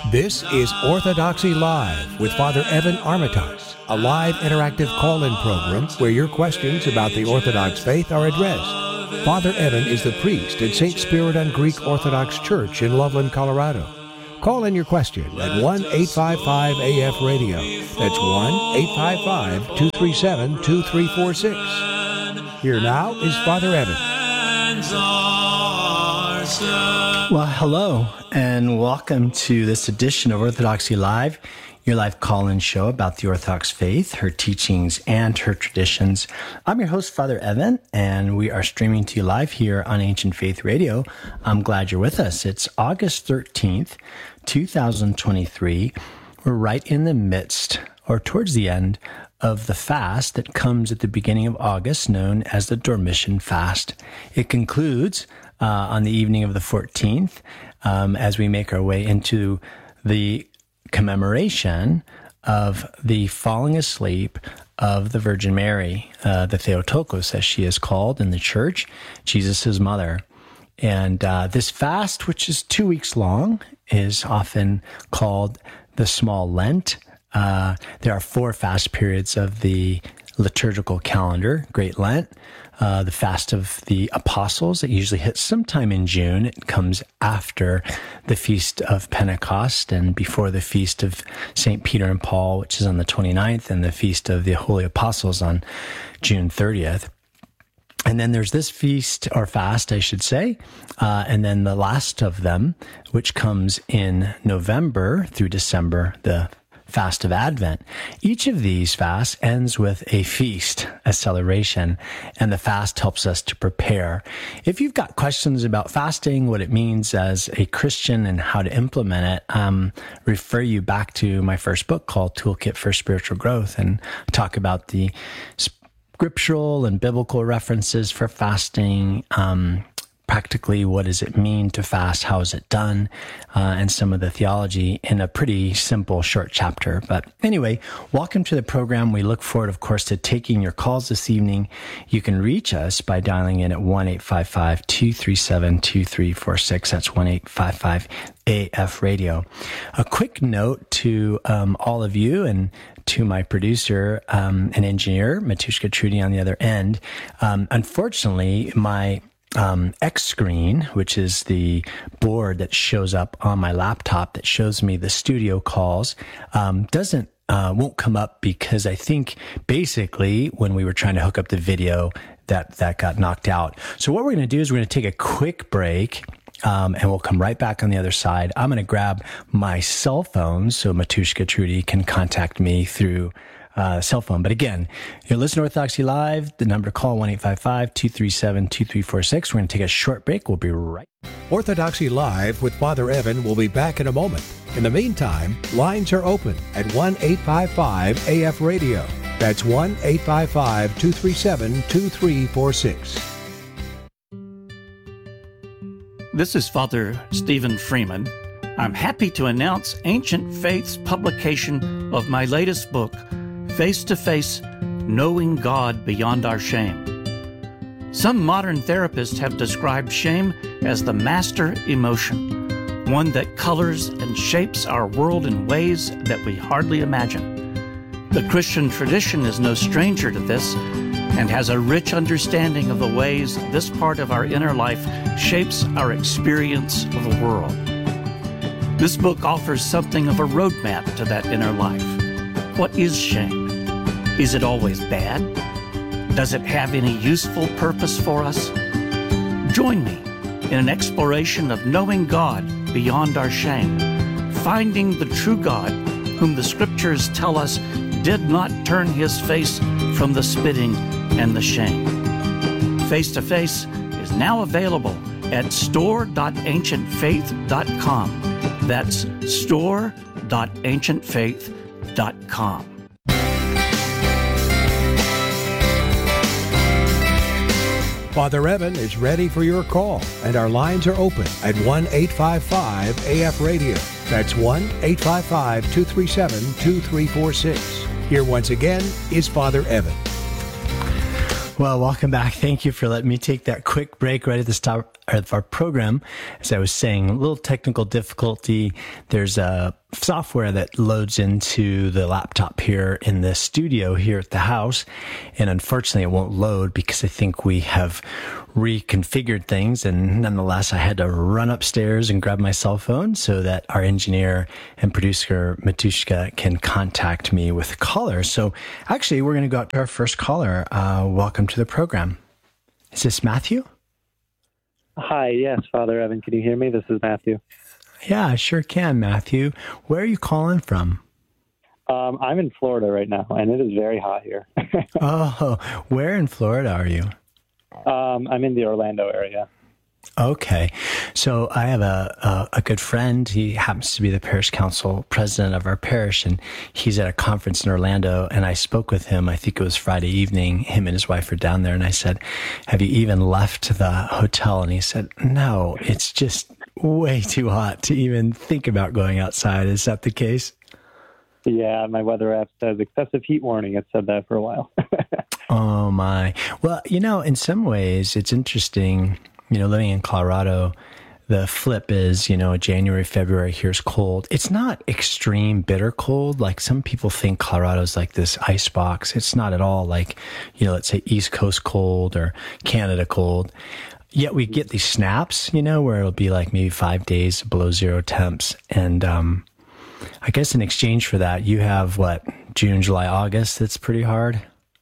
This is Orthodoxy Live with Father Evan Armitage, a live interactive call-in program where your questions about the Orthodox faith are addressed. Father Evan is the priest at St. Spiridon Greek Orthodox Church in Loveland, Colorado. Call in your question at 1-855-AF-RADIO. That's 1-855-237-2346. Here now is Father Evan. Well, hello, and welcome to this edition of Orthodoxy Live, your live call-in show about the Orthodox faith, her teachings, and her traditions. I'm your host, Father Evan, and we are streaming to you live here on Ancient Faith Radio. I'm glad you're with us. It's August 13th, 2023. We're right in the midst, or towards the end, of the fast that comes at the beginning of August, known as the Dormition Fast. It concludes on the evening of the 14th, as we make our way into the commemoration of the falling asleep of the Virgin Mary, the Theotokos, as she is called in the church, Jesus' mother. And this fast, which is 2 weeks long, is often called the Small Lent. There are 4 fast periods of the liturgical calendar: Great Lent, the Fast of the Apostles. It usually hits sometime in June. It comes after the Feast of Pentecost and before the Feast of St. Peter and Paul, which is on the 29th, and the Feast of the Holy Apostles on June 30th. And then there's this feast, or fast, I should say, and then the last of them, which comes in November through December, the Fast of Advent. Each of these fasts ends with a feast, a celebration, and the fast helps us to prepare. If you've got questions about fasting, what it means as a Christian, and how to implement it, refer you back to my first book called Toolkit for Spiritual Growth, and talk about the scriptural and biblical references for fasting, practically what does it mean to fast, how is it done, and some of the theology in a pretty simple, short chapter. But anyway, welcome to the program. We look forward, of course, to taking your calls this evening. You can reach us by dialing in at 1-855-237-2346. That's 1-855-AF-RADIO. A quick note to all of you, and to my producer and engineer, Matushka Trudy, on the other end. Unfortunately, my X screen, which is the board that shows up on my laptop that shows me the studio calls, won't come up, because I think basically when we were trying to hook up the video, that got knocked out. So what we're going to do is we're going to take a quick break, and we'll come right back on the other side. I'm going to grab my cell phone so Matushka Trudy can contact me through cell phone. But again, you're listening to Orthodoxy Live. The number to call, 1-855-237-2346. We're going to take a short break. We'll be right back. Orthodoxy Live with Father Evan will be back in a moment. In the meantime, lines are open at 1-855-AF-RADIO. That's 1-855-237-2346. This is Father Stephen Freeman. I'm happy to announce Ancient Faith's publication of my latest book, Face to Face, Knowing God Beyond Our Shame. Some modern therapists have described shame as the master emotion, one that colors and shapes our world in ways that we hardly imagine. The Christian tradition is no stranger to this, and has a rich understanding of the ways this part of our inner life shapes our experience of the world. This book offers something of a roadmap to that inner life. What is shame? Is it always bad? Does it have any useful purpose for us? Join me in an exploration of knowing God beyond our shame, finding the true God whom the scriptures tell us did not turn his face from the spitting and the shame. Face to Face is now available at store.ancientfaith.com. That's store.ancientfaith.com. Father Evan is ready for your call, and our lines are open at 1-855-AF-RADIO. That's 1-855-237-2346. Here once again is Father Evan. Well, welcome back. Thank you for letting me take that quick break right at the of our program. As I was saying, a little technical difficulty. There's a software that loads into the laptop here in the studio here at the house. And unfortunately, it won't load because I think we have reconfigured things. And nonetheless, I had to run upstairs and grab my cell phone so that our engineer and producer, Matushka, can contact me with a caller. So actually, we're going to go out to our first caller. Welcome to the program. Is this Matthew? Hi, yes, Father Evan. Can you hear me? This is Matthew. Yeah, I sure can, Matthew. Where are you calling from? I'm in Florida right now, and it is very hot here. Oh, where in Florida are you? I'm in the Orlando area. Okay. So I have a good friend. He happens to be the parish council president of our parish, and he's at a conference in Orlando, and I spoke with him. I think it was Friday evening. Him and his wife were down there, and I said, have you even left the hotel? And he said, no, it's just way too hot to even think about going outside. Is that the case? Yeah, my weather app says excessive heat warning. It said that for a while. Oh, my. Well, in some ways, it's interesting. Living in Colorado, the flip is, January, February here's cold. It's not extreme bitter cold. Like some people think Colorado's like this ice box. It's not at all like, let's say East Coast cold or Canada cold. Yet we get these snaps, where it'll be like maybe 5 days below zero temps. And I guess in exchange for that, you have June, July, August. That's pretty hard.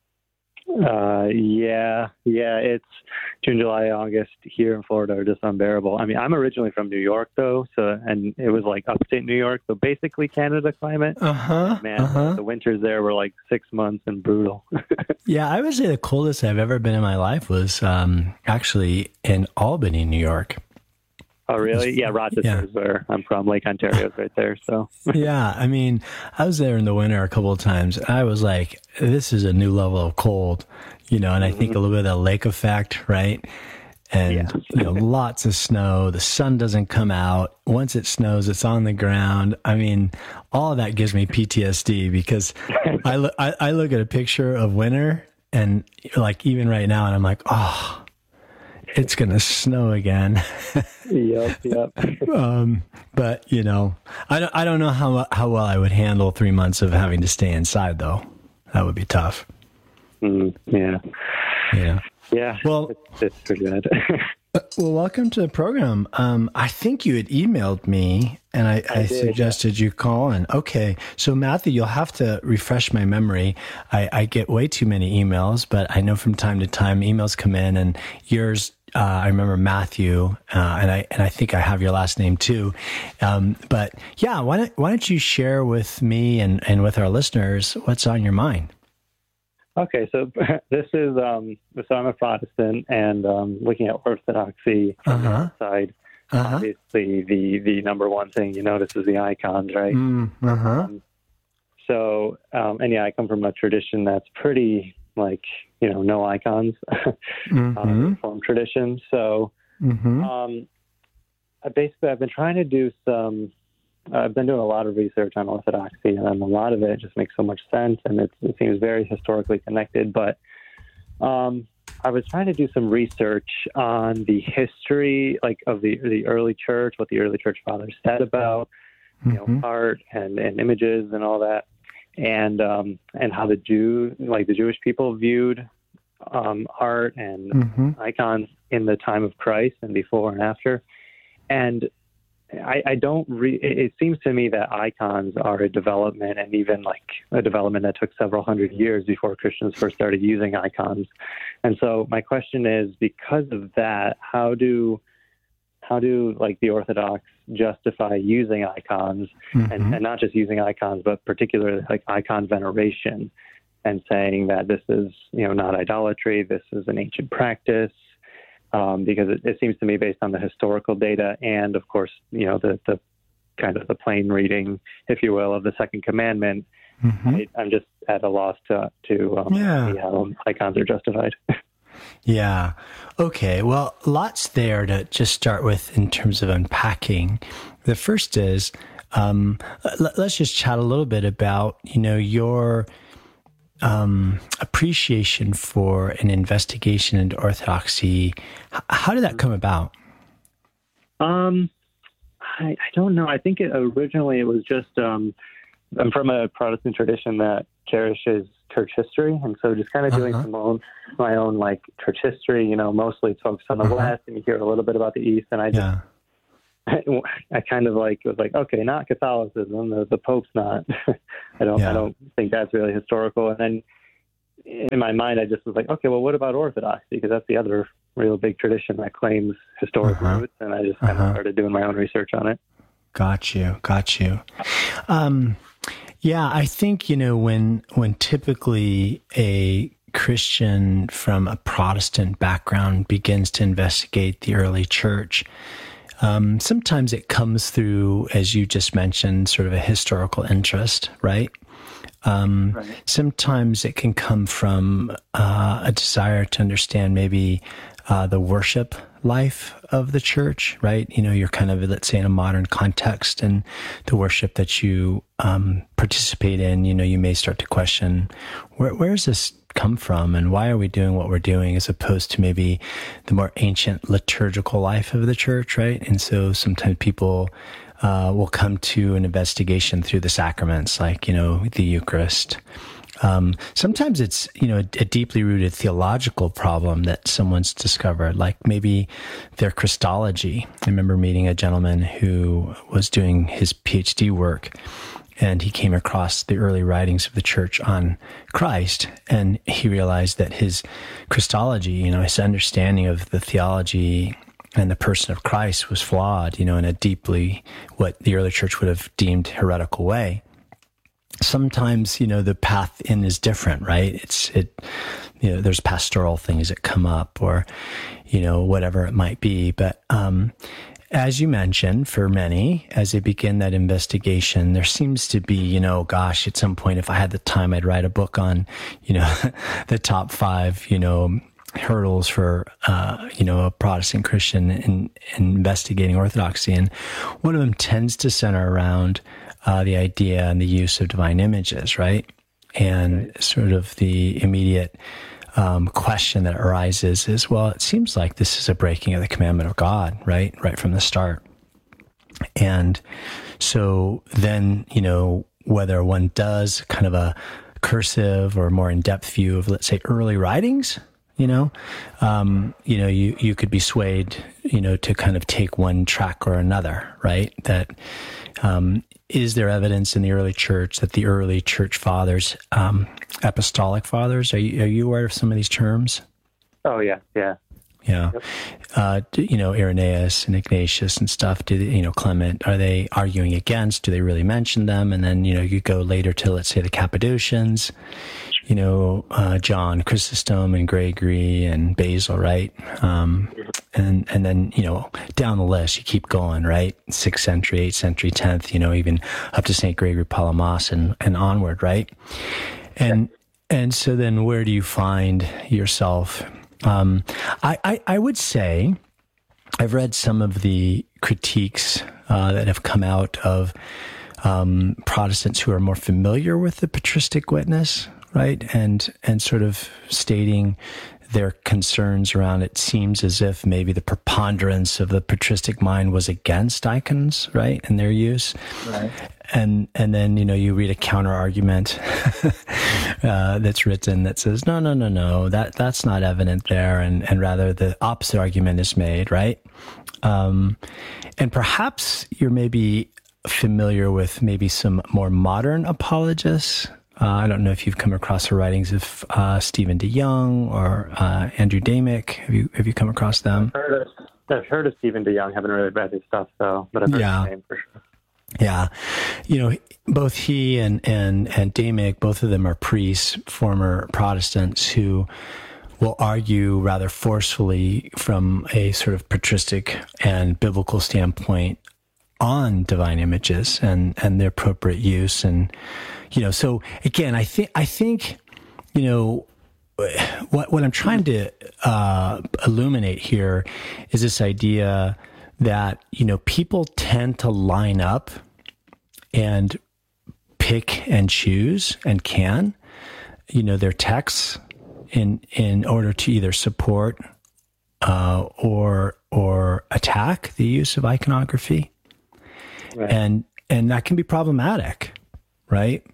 Yeah, it's June, July, August here in Florida are just unbearable. I mean, I'm originally from New York though, and it was like upstate New York, so basically Canada climate. The winters there were like 6 months and brutal. Yeah, I would say the coldest I've ever been in my life was actually in Albany, New York. Oh, really? Yeah, Rochester is where I'm from. Lake Ontario is right there. So yeah, I mean, I was there in the winter a couple of times. I was like, this is a new level of cold, and I think a little bit of the lake effect, right? And, lots of snow. The sun doesn't come out. Once it snows, it's on the ground. I mean, all of that gives me PTSD because I look at a picture of winter and like even right now, and I'm like, oh, it's going to snow again. Yep. But, I don't know how well I would handle 3 months of having to stay inside, though. That would be tough. Yeah. Well, it's pretty good. Well, welcome to the program. I think you had emailed me, and I suggested you call in. Okay. So, Matthew, you'll have to refresh my memory. I get way too many emails, but I know from time to time emails come in, and yours, I remember Matthew, and I think I have your last name too. But yeah, why don't you share with me and with our listeners what's on your mind? Okay, so this is so I'm a Protestant, and looking at Orthodoxy from the side, obviously the number one thing you notice is the icons, right? I come from a tradition that's pretty no icons, Reformed tradition. So I've been trying to do I've been doing a lot of research on Orthodoxy, and a lot of it just makes so much sense, and it seems very historically connected. But I was trying to do some research on the history, of the early church, what the early church fathers said about art and images and all that, and how the Jewish people viewed art and icons in the time of Christ and before and after. And it seems to me that icons are a development, and even a development that took several hundred years before Christians first started using icons. And so my question is, because of that, how do the Orthodox justify using icons, and not just using icons, but particularly icon veneration, and saying that this is, not idolatry, this is an ancient practice? Because it seems to me, based on the historical data and, of course, the kind of the plain reading, if you will, of the Second Commandment, I'm just at a loss to see how icons are justified. Yeah. Okay. Well, lots there to just start with in terms of unpacking. The first is, let's just chat a little bit about, your appreciation for an investigation into Orthodoxy. How did that come about? I don't know. I think originally it was just, I'm from a Protestant tradition that cherishes church history. And so just kind of doing my own like church history, mostly it's focused on the West, and you hear a little bit about the East. And I kind of like was like, okay, not Catholicism. The Pope's not. I don't think that's really historical. And then in my mind, I just was like, okay, well, what about Orthodoxy? Because that's the other real big tradition that claims historic roots. And I just kind of started doing my own research on it. Got you. Yeah, I think, when typically a Christian from a Protestant background begins to investigate the early church, sometimes it comes through, as you just mentioned, sort of a historical interest, right? Sometimes it can come from a desire to understand maybe the worship life of the church, right? You're kind of, let's say, in a modern context, and the worship that you participate in, you may start to question, where does this come from, and why are we doing what we're doing, as opposed to maybe the more ancient liturgical life of the church, right? And so sometimes people will come to an investigation through the sacraments, like, the Eucharist. Sometimes it's, a deeply rooted theological problem that someone's discovered, like maybe their Christology. I remember meeting a gentleman who was doing his PhD work, and he came across the early writings of the church on Christ, and he realized that his Christology, his understanding of the theology and the person of Christ was flawed, in a deeply, what the early church would have deemed heretical way. Sometimes, the path in is different, right? There's pastoral things that come up, or, whatever it might be. But, as you mentioned, for many, as they begin that investigation, there seems to be, at some point, if I had the time, I'd write a book on, the top 5, hurdles for, a Protestant Christian in investigating Orthodoxy. And one of them tends to center around the idea and the use of divine images, right? And sort of the immediate question that arises is, well, it seems like this is a breaking of the commandment of God, right? Right from the start. And so then, whether one does kind of a cursive or more in-depth view of, let's say, early writings, you could be swayed, to kind of take one track or another, right? That, is there evidence in the early church that the early church fathers, apostolic fathers, are you aware of some of these terms? Oh, yeah. Yeah. Irenaeus and Ignatius and stuff, Clement, are they arguing against? Do they really mention them? And then, you go later to, let's say, the Cappadocians, John Chrysostom and Gregory and Basil, right? And then, down the list, you keep going, right? 6th century, 8th century, 10th, even up to St. Gregory Palamas and onward, right? And so then where do you find yourself? I would say I've read some of the critiques that have come out of Protestants who are more familiar with the patristic witness, right? And sort of stating their concerns around it seems as if maybe the preponderance of the patristic mind was against icons, right, and their use. Right. And then, you read a counter argument that's written that says, no, that's not evident there. And rather the opposite argument is made, right? And perhaps you're maybe familiar with maybe some more modern apologists. I don't know if you've come across the writings of Stephen DeYoung or Andrew Damick. Have you come across them? I've heard of Stephen DeYoung. Haven't really read his stuff, though, but I've heard his name for sure. Yeah. Both he and Damick, both of them are priests, former Protestants, who will argue rather forcefully from a sort of patristic and biblical standpoint on divine images and their appropriate use. And, so again, I think, what I'm trying to illuminate here is this idea that, people tend to line up and pick and choose and can, their texts in order to either support or or attack the use of iconography. Right. And that can be problematic, right?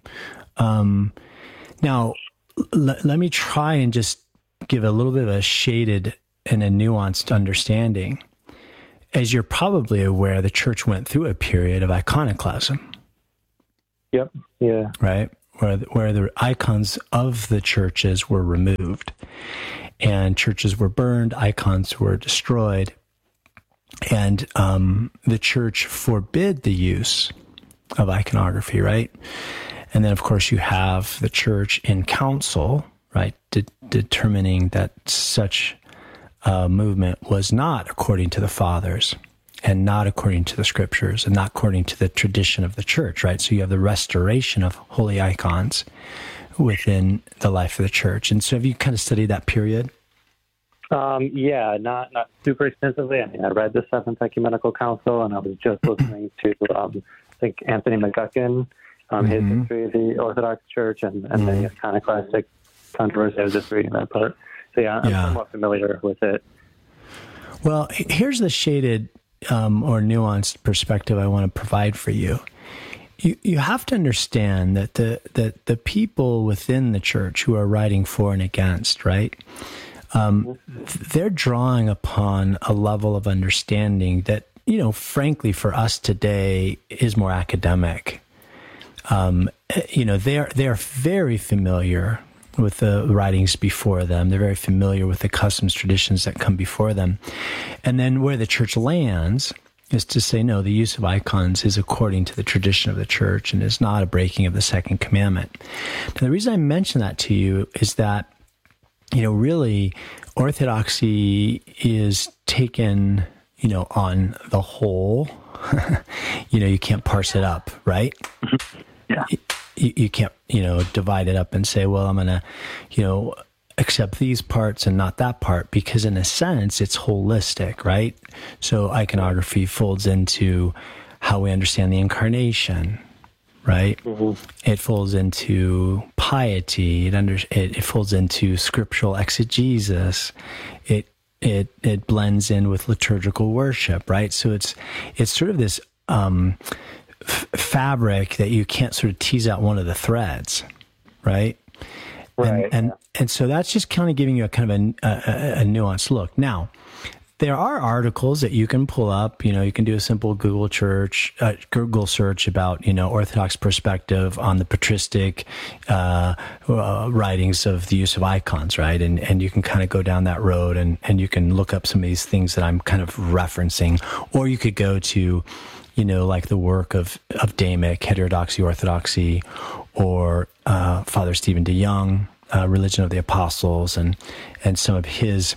Now, let me try and just give a little bit of a shaded and a nuanced understanding. As you're probably aware, the church went through a period of iconoclasm. Yep. Yeah. Right? Where the icons of the churches were removed and churches were burned, icons were destroyed. And the church forbid the use of iconography, right? And then, of course, you have the church in council, right, determining that such movement was not according to the fathers and not according to the scriptures and not according to the tradition of the church, right? So you have the restoration of holy icons within the life of the church. And so have you kind of studied that period? Yeah, not super extensively. I mean, I read the Seventh Ecumenical Council, and I was just listening to, I think, Anthony McGuckin, his history of the Orthodox Church and the iconoclastic controversy. I was just reading that part. So yeah, I'm somewhat familiar with it. Well, here's the shaded or nuanced perspective I want to provide for you. You have to understand that the people within the church who are writing for and against, right? They're drawing upon a level of understanding that, frankly, for us today is more academic. They're very familiar with the writings before them. They're very familiar with the customs, traditions that come before them. And then where the church lands is to say, no, the use of icons is according to the tradition of the church and is not a breaking of the second commandment. Now, the reason I mention that to you is that, really orthodoxy is taken, on the whole. You can't parse it up, right? Yeah. You can't, divide it up and say, well, I'm going to, accept these parts and not that part, because in a sense, it's holistic, right? So iconography folds into how we understand the incarnation, right? Mm-hmm. It folds into piety. It folds into scriptural exegesis. It blends in with liturgical worship, right? So it's sort of this fabric that you can't sort of tease out one of the threads, right? Right. And so that's just kind of giving you a kind of a nuanced look. Now, there are articles that you can pull up. You can do a simple Google search about Orthodox perspective on the patristic writings of the use of icons, right? And you can kind of go down that road and you can look up some of these things that I'm kind of referencing, or you could go to like the work of Damick, Heterodoxy, Orthodoxy, or Father Stephen DeYoung, Religion of the Apostles, and some of his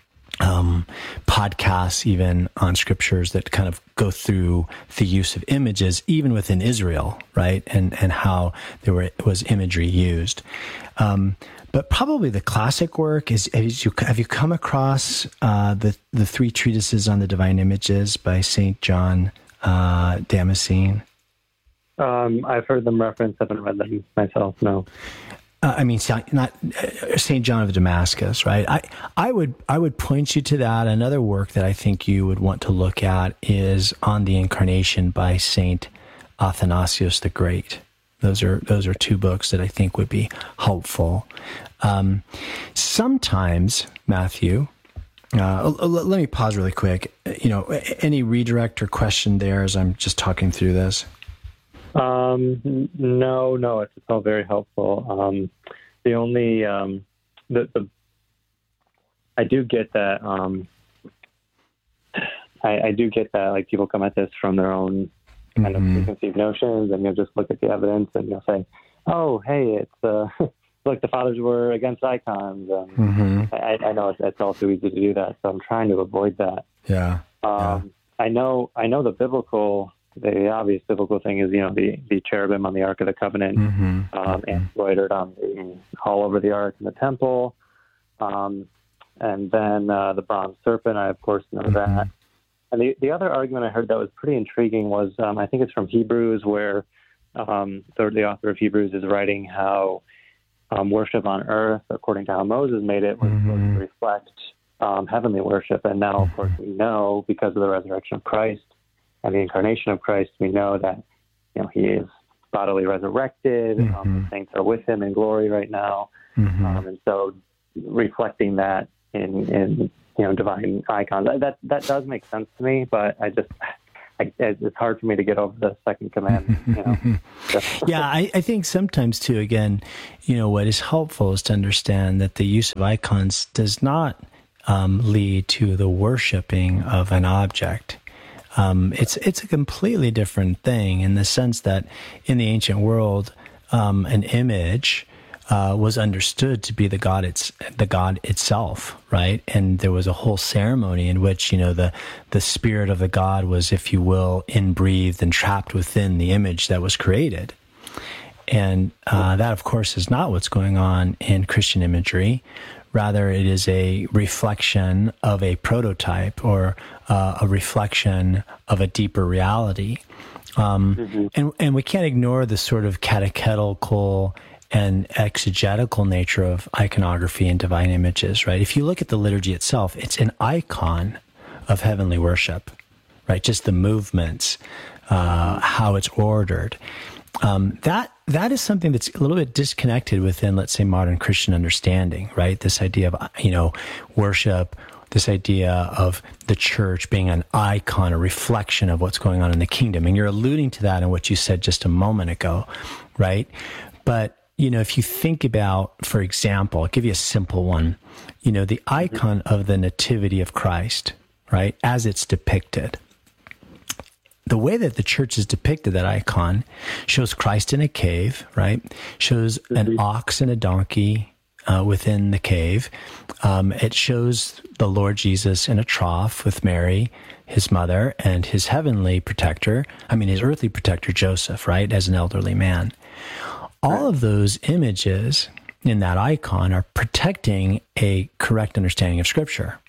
podcasts even on scriptures that kind of go through the use of images, even within Israel, right? And how was imagery used. But probably the classic work is, have you come across the three treatises on the divine images by St. John Damascene? I've heard them referenced. I haven't read them myself, no. Not St. John of Damascus, right? I would point you to that. Another work that I think you would want to look at is On the Incarnation by St. Athanasius the Great. Those are two books that I think would be helpful. Sometimes, Matthew, let me pause really quick. Any redirect or question there as I'm just talking through this? No, it's all very helpful. The only, I do get that, I do get that, like, people come at this from their own kind of preconceived notions, and you'll just look at the evidence and you'll say, oh, hey, it's, like the fathers were against icons. I know it's all too easy to do that, so I'm trying to avoid that. Yeah. I know the obvious biblical thing is, the cherubim on the Ark of the Covenant, embroidered all over the Ark in the temple. And then the bronze serpent, I of course know that. And the other argument I heard that was pretty intriguing was, I think it's from Hebrews, where the author of Hebrews is writing how worship on earth, according to how Moses made it, was supposed to reflect heavenly worship. And now, of course, we know because of the resurrection of Christ and the incarnation of Christ, we know that, he is bodily resurrected. The saints are with him in glory right now. And so reflecting that in divine icons, that does make sense to me, but it's hard for me to get over the second commandment. Yeah, I think sometimes too, again, what is helpful is to understand that the use of icons does not lead to the worshiping of an object. It's a completely different thing in the sense that in the ancient world, an image was understood to be the God itself, right? And there was a whole ceremony in which the spirit of the God was, if you will, inbreathed and trapped within the image that was created. And that, of course, is not what's going on in Christian imagery. Rather, it is a reflection of a prototype or a reflection of a deeper reality. And we can't ignore the sort of catechetical and exegetical nature of iconography and divine images, right? If you look at the liturgy itself, it's an icon of heavenly worship, right? Just the movements, how it's ordered. That is something that's a little bit disconnected within, let's say, modern Christian understanding, right? This idea of, worship, this idea of the church being an icon, a reflection of what's going on in the kingdom. And you're alluding to that in what you said just a moment ago, right? But, if you think about, for example, I'll give you a simple one, the icon of the nativity of Christ, right? As it's depicted. The way that the church has depicted that icon shows Christ in a cave, right? Shows an ox and a donkey within the cave. It shows the Lord Jesus in a trough with Mary, his mother, and his heavenly protector, his earthly protector, Joseph, right, as an elderly man. All of those images in that icon are protecting a correct understanding of Scripture.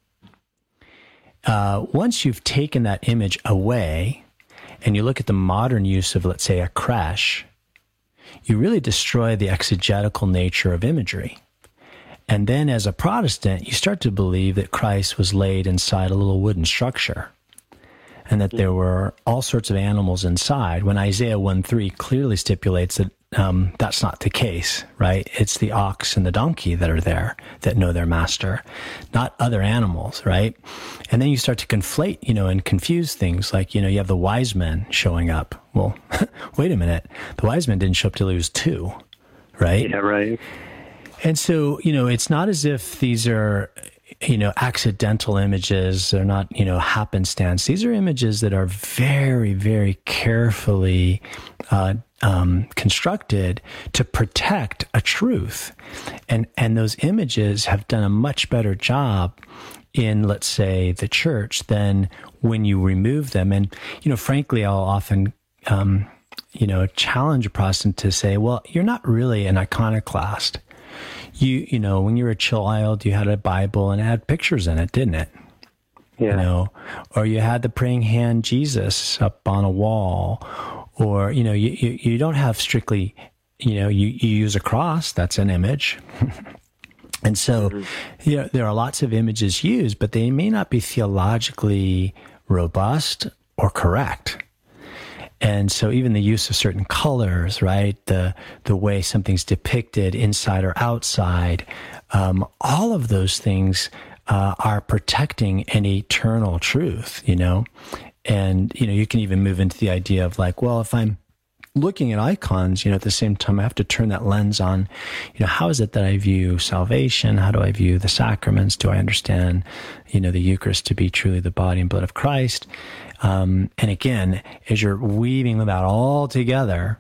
Once you've taken that image away and you look at the modern use of, let's say, a creche, you really destroy the exegetical nature of imagery. And then as a Protestant, you start to believe that Christ was laid inside a little wooden structure and that there were all sorts of animals inside, when Isaiah 1:3 clearly stipulates that that's not the case, right? It's the ox and the donkey that are there that know their master, not other animals, right? And then you start to conflate, and confuse things like, you have the wise men showing up. Well, wait a minute. The wise men didn't show up till he was 2, right? Yeah, right. And so, it's not as if these are, accidental images. They're not, happenstance. These are images that are very, very carefully constructed to protect a truth. And those images have done a much better job in, let's say, the church than when you remove them. And, frankly, I'll often, challenge a Protestant to say, well, you're not really an iconoclast. You know, when you were a child, you had a Bible and it had pictures in it, didn't it? Yeah. Or you had the praying hand Jesus up on a wall, or, you don't have strictly, you use a cross, that's an image. And so, there are lots of images used, but they may not be theologically robust or correct. And so even the use of certain colors, right, the way something's depicted inside or outside, all of those things are protecting an eternal truth, And, you can even move into the idea of like, well, if I'm looking at icons, at the same time, I have to turn that lens on, how is it that I view salvation? How do I view the sacraments? Do I understand, the Eucharist to be truly the body and blood of Christ? And again, as you're weaving them out all together,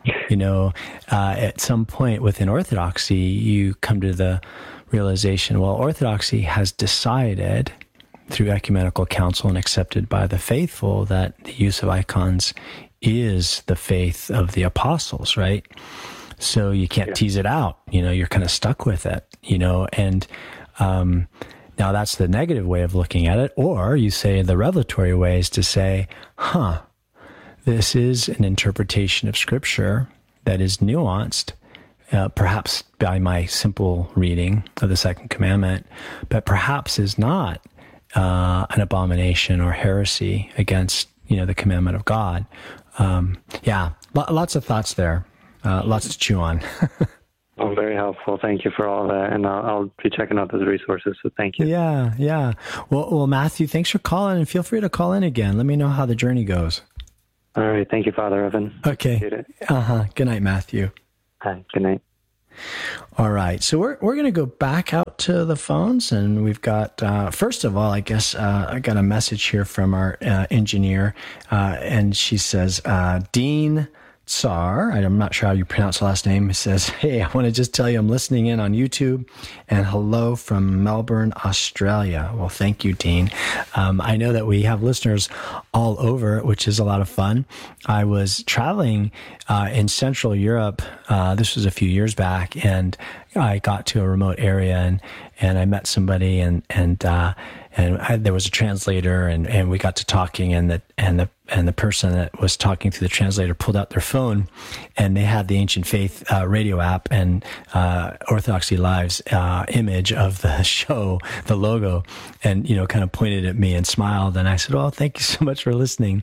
at some point within Orthodoxy, you come to the realization, well, Orthodoxy has decided through ecumenical council and accepted by the faithful that the use of icons is the faith of the apostles, right? So you can't tease it out, you're kind of stuck with it, and now that's the negative way of looking at it. Or you say the revelatory way is to say, this is an interpretation of Scripture that is nuanced perhaps by my simple reading of the second commandment, but perhaps is not an abomination or heresy against, the commandment of God. Lots of thoughts there, lots to chew on. Oh, very helpful. Thank you for all that. And I'll be checking out those resources. So thank you. Yeah. Well, Matthew, thanks for calling, and feel free to call in again. Let me know how the journey goes. All right. Thank you, Father Evan. Okay. Good night, Matthew. Hi. Good night. All right. So we're going to go back out to the phones, and we've got, first of all, I guess I got a message here from our engineer, and she says, Dean Tsar, I'm not sure how you pronounce the last name, says, "Hey, I want to just tell you I'm listening in on YouTube, and hello from Melbourne, Australia." Well, thank you, Dean. I know that we have listeners all over, which is a lot of fun. I was traveling in Central Europe. This was a few years back, and I got to a remote area, and I met somebody, and there was a translator, and we got to talking, and the person that was talking through the translator pulled out their phone, and they had the Ancient Faith radio app and Orthodoxy Live's image of the show, the logo, and kind of pointed at me and smiled, and I said, "Oh, thank you so much for listening."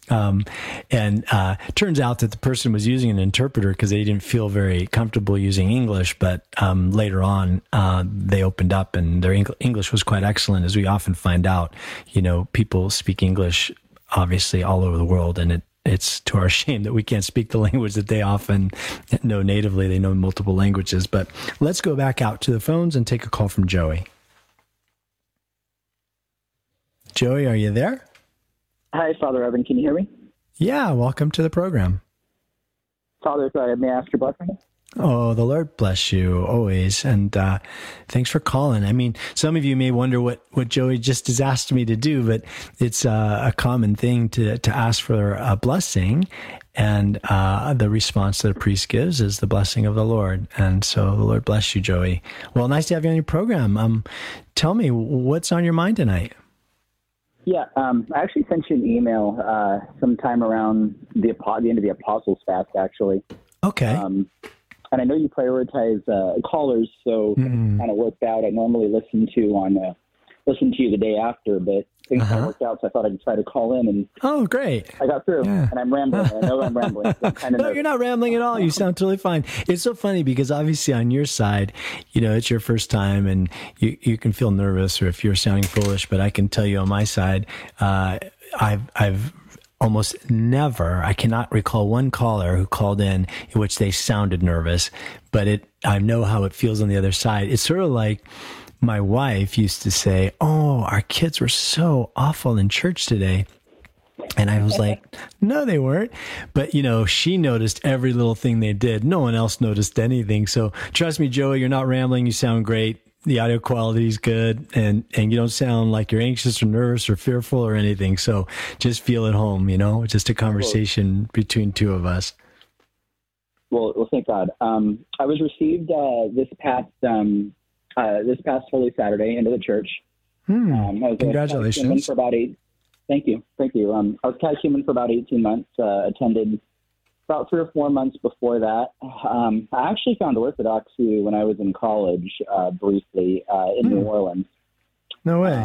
Turns out that the person was using an interpreter because they didn't feel very comfortable using English, but later on they opened up, and their English was quite excellent, as we often find out. People speak English obviously all over the world, and it's to our shame that we can't speak the language that they often know natively. They know multiple languages. But let's go back out to the phones and take a call from Joey. Joey, are you there? Hi, Father Evan. Can you hear me? Yeah, welcome to the program. Father, may I ask your blessing? Oh, the Lord bless you always. And thanks for calling. I mean, some of you may wonder what Joey just has asked me to do, but it's a common thing to ask for a blessing. And the response that a priest gives is the blessing of the Lord. And so the Lord bless you, Joey. Well, nice to have you on your program. Tell me, what's on your mind tonight? Yeah, I actually sent you an email sometime around the end of the Apostles' Fast, actually. Okay. And I know you prioritize callers, so it kind of worked out. I normally listen to you the day after, but things worked out, so I thought I'd try to call in. And oh, great. I got through, and I'm rambling. I know I'm rambling. So No, you're not rambling at all. You sound totally fine. It's so funny because obviously on your side, it's your first time, and you can feel nervous or if you're sounding foolish, but I can tell you on my side, I've almost never, I cannot recall one caller who called in which they sounded nervous, but I know how it feels on the other side. It's sort of like my wife used to say, "Oh, our kids were so awful in church today." And I was like, "No, they weren't." But, she noticed every little thing they did. No one else noticed anything. So trust me, Joey, you're not rambling. You sound great. The audio quality is good, and you don't sound like you're anxious or nervous or fearful or anything. So just feel at home, just a conversation between two of us. Well, thank God. I was received this past Holy Saturday into the church. I was Congratulations. Thank you. I was catechumen for about 18 months, attended about 3 or 4 months before that. I actually found Orthodoxy when I was in college, briefly, in New Orleans. No way.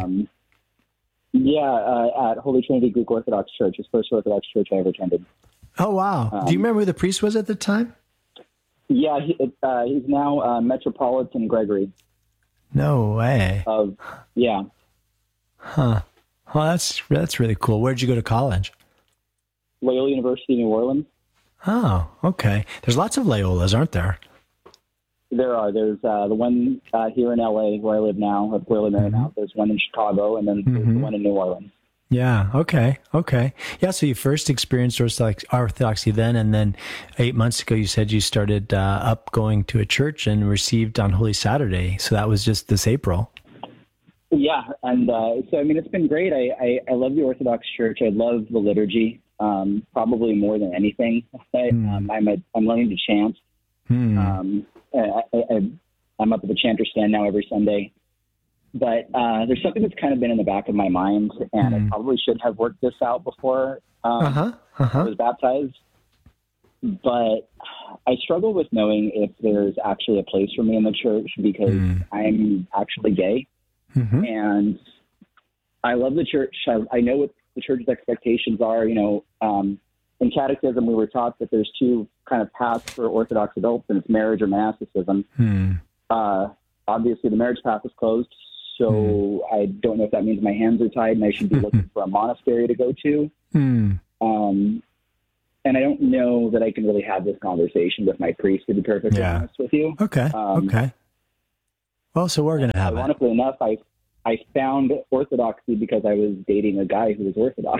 At Holy Trinity Greek Orthodox Church, his first Orthodox church I ever attended. Oh, wow. Do you remember who the priest was at the time? Yeah, he's now Metropolitan Gregory. No way. Yeah. Huh. Well, that's really cool. Where'd you go to college? Loyola University, New Orleans. Oh, okay. There's lots of Loyolas, aren't there? There are. There's the one here in LA where I live now, at Loyola Marymount. There's one in Chicago, and then there's the one in New Orleans. Yeah. Okay. Yeah. So you first experienced Orthodoxy then, and then 8 months ago, you said you started up going to a church and received on Holy Saturday. So that was just this April. Yeah. And so, I mean, it's been great. I love the Orthodox Church. I love the liturgy, probably more than anything. I'm learning to chant. I'm up at the chanter stand now every Sunday. But there's something that's kind of been in the back of my mind, and I probably should have worked this out before I was baptized. But I struggle with knowing if there's actually a place for me in the church because I'm actually gay. Mm-hmm. And I love the church. I know what the church's expectations are. In catechism, we were taught that there's two kind of paths for Orthodox adults, and it's marriage or monasticism. Obviously, the marriage path is closed, so I don't know if that means my hands are tied and I should be looking for a monastery to go to. And I don't know that I can really have this conversation with my priest, to be perfectly honest with you. Okay. Well, so we're going to have it. Ironically enough, I found Orthodoxy because I was dating a guy who was Orthodox.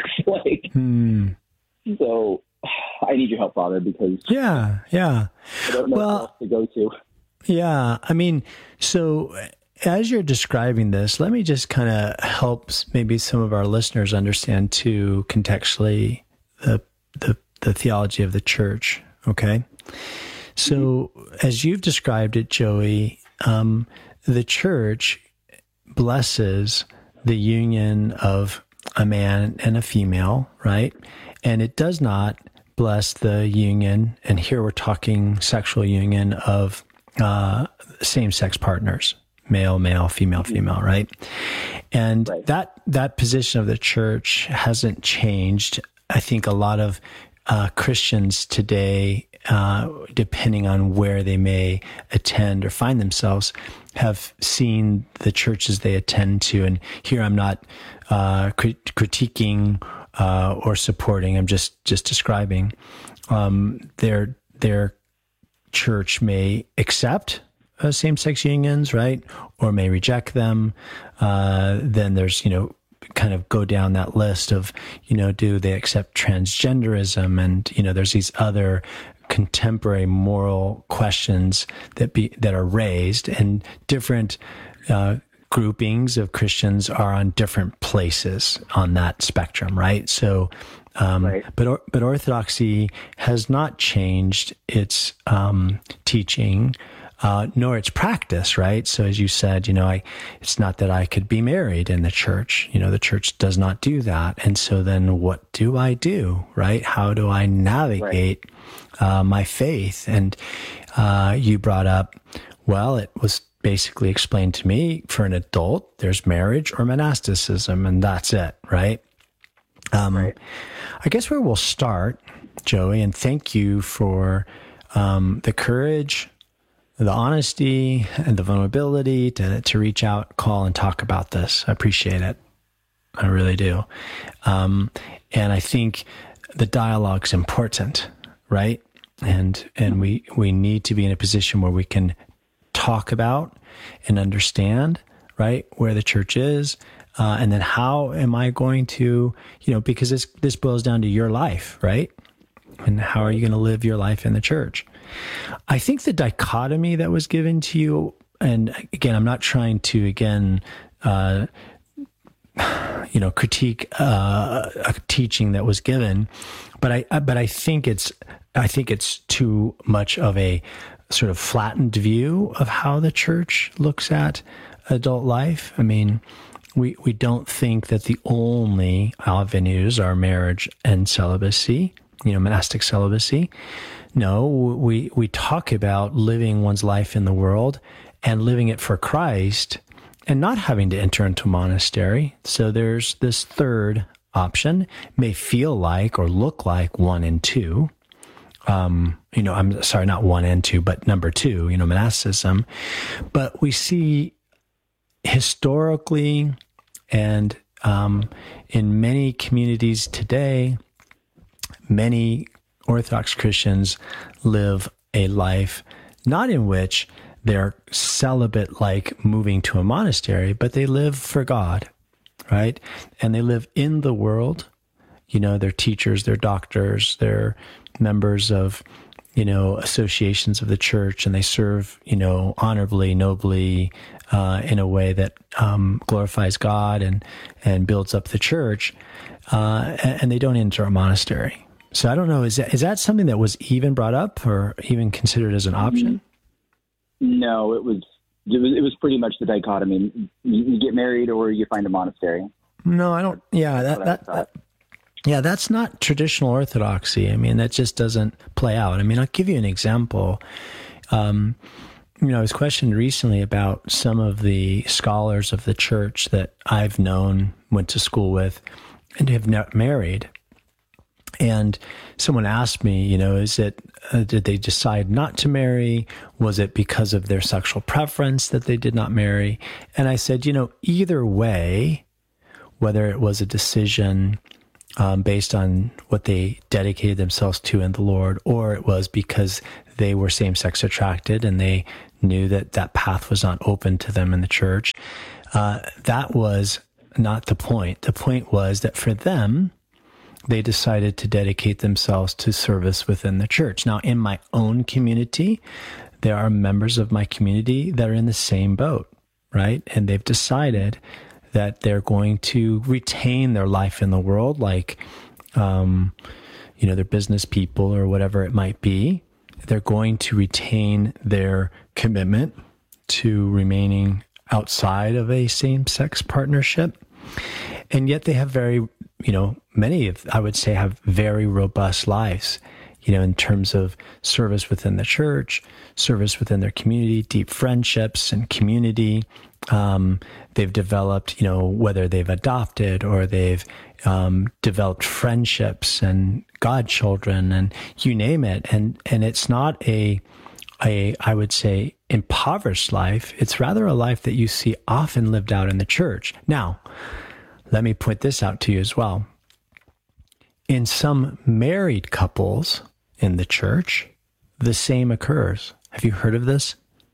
So I need your help, Father, because I don't know what else to go to. Yeah, I mean, so as you're describing this, let me just kind of help maybe some of our listeners understand too contextually the theology of the church. Okay, so as you've described it, Joey, the church blesses the union of a man and a female, right? And it does not bless the union, and here we're talking sexual union of same-sex partners, male, female, right? And that position of the church hasn't changed. I think a lot of Christians today, depending on where they may attend or find themselves, have seen the churches they attend to. And here I'm not critiquing or supporting. I'm just describing. Their church may accept same-sex unions, right, or may reject them. Then there's kind of go down that list of do they accept transgenderism, and there's these other contemporary moral questions that are raised, and different groupings of Christians are on different places on that spectrum, right? So, but Orthodoxy has not changed its teaching, nor its practice, right? So, as you said, it's not that I could be married in the church. The church does not do that, and so then what do I do, right? How do I navigate my faith? And you brought up, well, it was basically explained to me, for an adult, there's marriage or monasticism, and that's it, right? I guess where we'll start, Joey, and thank you for the courage, the honesty, and the vulnerability to reach out, call, and talk about this. I appreciate it. I really do. And I think the dialogue's important, right? And we need to be in a position where we can talk about and understand, right, where the church is, and then how am I going to, because this boils down to your life, right? And how are you going to live your life in the church? I think the dichotomy that was given to you, and again, I'm not trying to critique a teaching that was given, but I think it's too much of a sort of flattened view of how the church looks at adult life. I mean, we don't think that the only avenues are marriage and celibacy, monastic celibacy. No, we talk about living one's life in the world and living it for Christ and not having to enter into a monastery. So there's this third option, may feel like or look like 1 and 2. I'm sorry, not 1 and 2, but number 2, monasticism. But we see historically and in many communities today, many Orthodox Christians live a life not in which they're celibate like moving to a monastery, but they live for God, right? And they live in the world. They're teachers, they're doctors, they're members of, associations of the church, and they serve, honorably, nobly, in a way that glorifies God and builds up the church, and they don't enter a monastery. So I don't know, is that something that was even brought up or even considered as an option? No, it was pretty much the dichotomy. You get married or you find a monastery. No, I don't. Yeah, Yeah, that's not traditional orthodoxy. I mean, that just doesn't play out. I mean, I'll give you an example. I was questioned recently about some of the scholars of the church that I've known, went to school with, and have not married. And someone asked me, is it, did they decide not to marry? Was it because of their sexual preference that they did not marry? And I said, either way, whether it was a decision based on what they dedicated themselves to in the Lord, or it was because they were same-sex attracted and they knew that that path was not open to them in the church, that was not the point. The point was that for them, they decided to dedicate themselves to service within the church. Now, in my own community, there are members of my community that are in the same boat, right? And they've decided that they're going to retain their life in the world, like, they're business people or whatever it might be. They're going to retain their commitment to remaining outside of a same-sex partnership. And yet they have many of, I would say, have very robust lives, in terms of service within the church, service within their community, deep friendships and community. They've developed, whether they've adopted or they've developed friendships and godchildren and you name it. And it's not I would say, impoverished life. It's rather a life that you see often lived out in the church. Now, let me point this out to you as well. In some married couples in the church, the same occurs. Have you heard of this?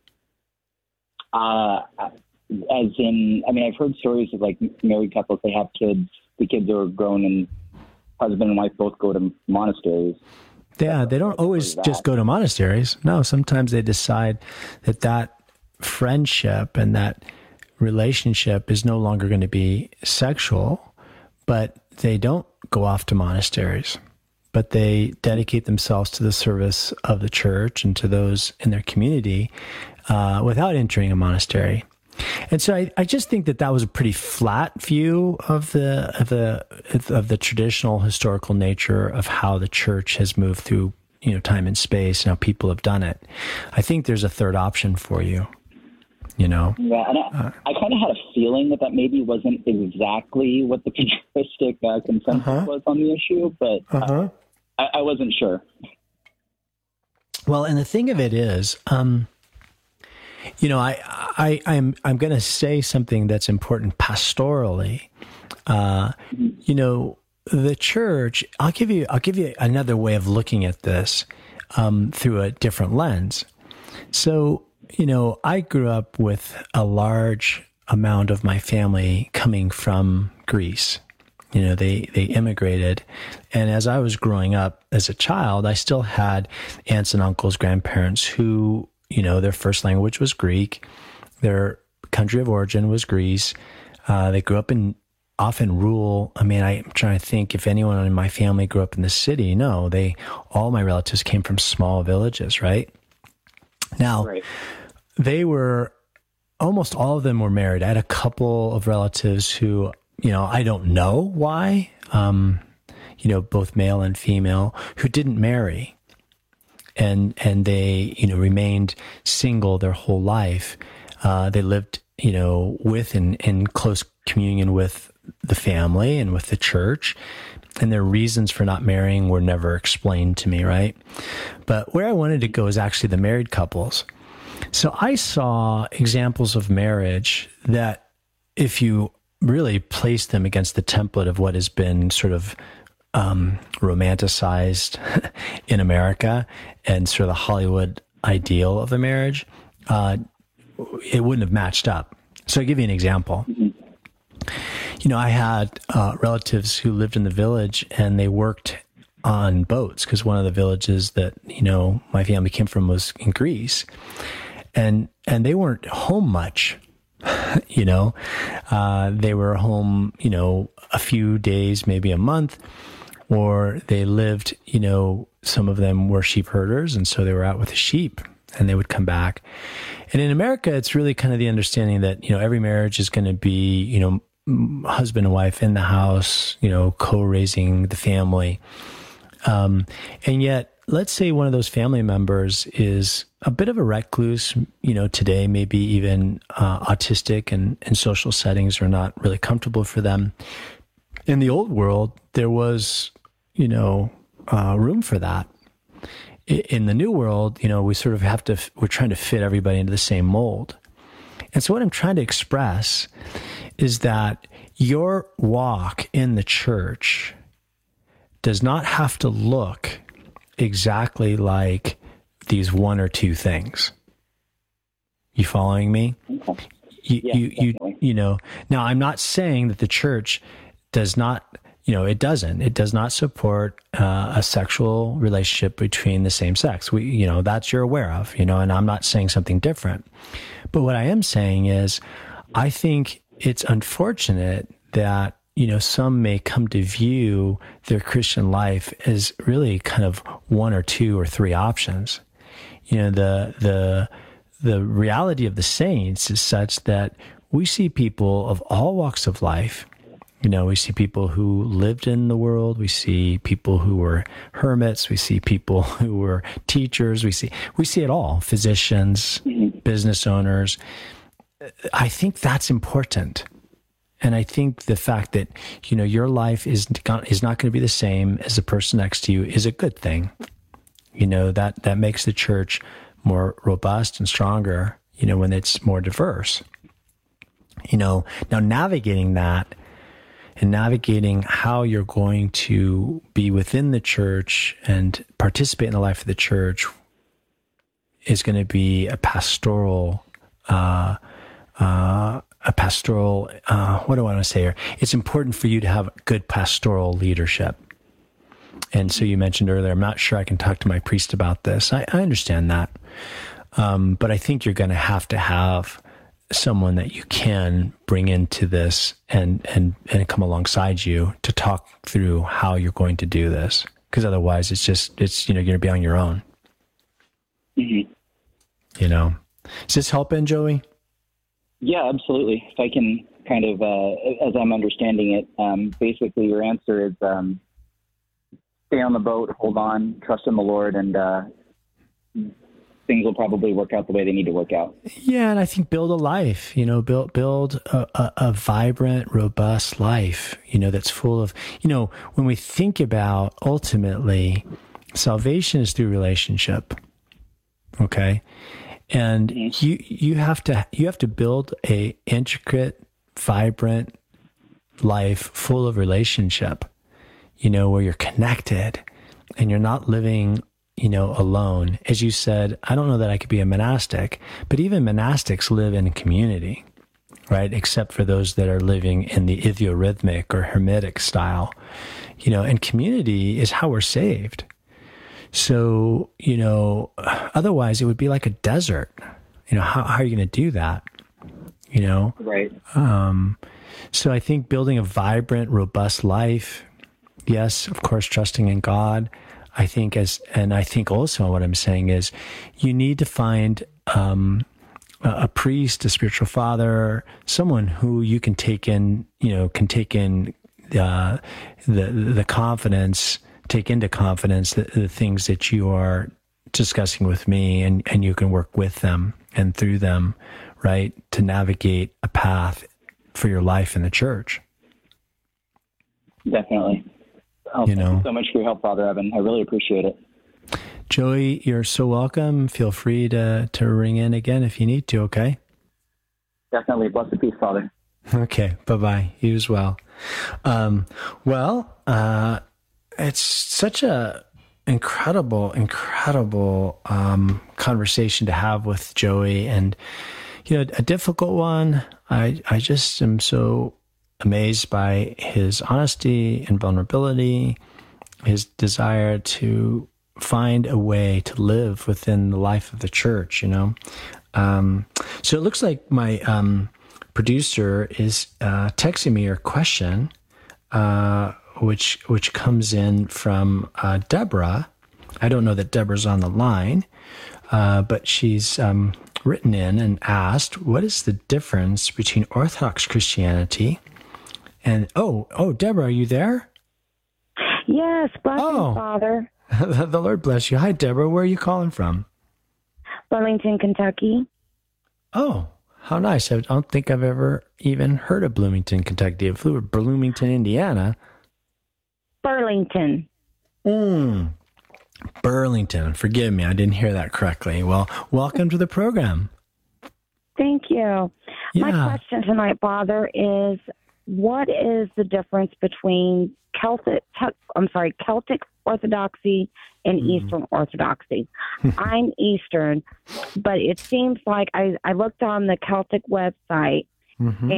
I've heard stories of like married couples, they have kids, the kids are grown and husband and wife both go to monasteries. Yeah, they don't always just go to monasteries. No, sometimes they decide that friendship and that relationship is no longer going to be sexual, but they don't go off to monasteries, but they dedicate themselves to the service of the church and to those in their community without entering a monastery. And so I just think that was a pretty flat view of the traditional historical nature of how the church has moved through time and space and how people have done it. I think there's a third option for you. Yeah, and I kind of had a feeling that maybe wasn't exactly what the patristic consensus was on the issue, but I wasn't sure. Well, and the thing of it is, I'm going to say something that's important pastorally. The church. I'll give you another way of looking at this through a different lens. So, I grew up with a large amount of my family coming from Greece. They immigrated. And as I was growing up as a child, I still had aunts and uncles, grandparents who, their first language was Greek. Their country of origin was Greece. They grew up in often rural. I'm trying to think if anyone in my family grew up in the city. No, all my relatives came from small villages, right? Now, right. Almost all of them were married. I had a couple of relatives who, I don't know why, both male and female, who didn't marry. And they, remained single their whole life. They lived, with in close communion with the family and with the church. And their reasons for not marrying were never explained to me, right? But where I wanted to go is actually the married couples. So I saw examples of marriage that if you really place them against the template of what has been sort of romanticized in America and sort of the Hollywood ideal of a marriage, it wouldn't have matched up. So I'll give you an example. I had relatives who lived in the village and they worked on boats because one of the villages that, my family came from was in Greece. And they weren't home much, they were home, a few days, maybe a month, or they lived, some of them were sheep herders. And so they were out with the sheep and they would come back. And in America, it's really kind of the understanding that, every marriage is going to be, husband and wife in the house, co-raising the family. And yet, let's say one of those family members is a bit of a recluse, today, maybe even autistic, and social settings are not really comfortable for them. In the old world, there was, room for that. In the new world, we sort of we're trying to fit everybody into the same mold. And so what I'm trying to express is that your walk in the church does not have to look exactly like these one or two things. You following me? Okay. Now I'm not saying that the church does not, it does not support a sexual relationship between the same sex. That's you're aware of, and I'm not saying something different. But what I am saying is, I think it's unfortunate that, some may come to view their Christian life as really kind of one or two or three options. The reality of the saints is such that we see people of all walks of life. We see people who lived in the world. We see people who were hermits. We see people who were teachers. We see it all. Physicians, business owners. I think that's important. And I think the fact that, your life is not going to be the same as the person next to you is a good thing. That makes the church more robust and stronger, when it's more diverse. Now navigating that, and navigating how you're going to be within the church and participate in the life of the church is going to be a pastoral, what do I want to say here? It's important for you to have good pastoral leadership. And so you mentioned earlier, I'm not sure I can talk to my priest about this. I understand that. But I think you're going to have someone that you can bring into this and come alongside you to talk through how you're going to do this. Because otherwise you're going to be on your own. Mm-hmm. Is this helping, Joey? Yeah, absolutely. If I can kind of, as I'm understanding it, basically your answer is stay on the boat, hold on, trust in the Lord, and things will probably work out the way they need to work out. Yeah, and I think build a life, build a vibrant, robust life, that's full of, when we think about ultimately salvation is through relationship, okay? And you have to build a intricate, vibrant life full of relationship, where you're connected and you're not living alone. As you said, I don't know that I could be a monastic, but even monastics live in a community, right? Except for those that are living in the idiorhythmic or hermetic style, and community is how we're saved. So, otherwise it would be like a desert. How are you going to do that? Right. So I think building a vibrant, robust life, yes, of course, trusting in God. I think also what I'm saying is you need to find a priest, a spiritual father, someone who you can take in, the confidence, take into confidence the things that you are discussing with me, and you can work with them and through them, right, to navigate a path for your life in the church. Definitely. Thank you so much for your help, Father Evan. I really appreciate it. Joey, you're so welcome. Feel free to ring in again if you need to, okay? Definitely. Blessed peace, Father. Okay. Bye-bye. You as well. It's such a incredible conversation to have with Joey, and, a difficult one. I just am so amazed by his honesty and vulnerability, his desire to find a way to live within the life of the church, So it looks like my producer is texting me a question, which comes in from Deborah. I don't know that Deborah's on the line, but she's written in and asked, what is the difference between Orthodox Christianity And Deborah, are you there? Yes, blessings, Father. The Lord bless you. Hi, Deborah. Where are you calling from? Burlington, Kentucky. Oh, how nice. I don't think I've ever even heard of Bloomington, Kentucky. If we were Bloomington, Indiana. Burlington. Burlington. Forgive me, I didn't hear that correctly. Well, welcome to the program. Thank you. Yeah. My question tonight, Father, is what is the difference between Celtic Orthodoxy and Eastern Orthodoxy? I'm Eastern, but it seems like I looked on the Celtic website,